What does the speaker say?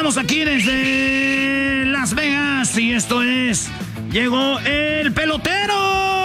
estamos aquí desde Las Vegas y esto es... Llegó el pelotero.